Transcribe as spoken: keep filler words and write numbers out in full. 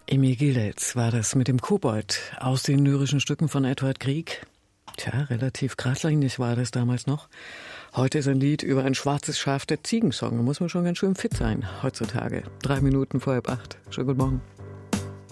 Emil Gilels war das mit dem Kobold aus den lyrischen Stücken von Edvard Grieg. Tja, relativ geradlinig war das damals noch. Heute ist ein Lied über ein schwarzes Schaf, der Ziegensong. Da muss man schon ganz schön fit sein heutzutage. Drei Minuten vor halb acht. Schönen guten Morgen.